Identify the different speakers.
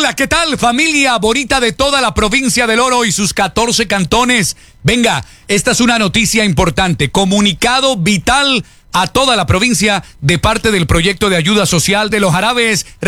Speaker 1: Hola, ¿qué tal, familia bonita de toda la provincia del Oro y sus 14 cantones? Venga, esta es una noticia importante. Comunicado vital a toda la provincia de parte del proyecto de ayuda social de los Jarabes.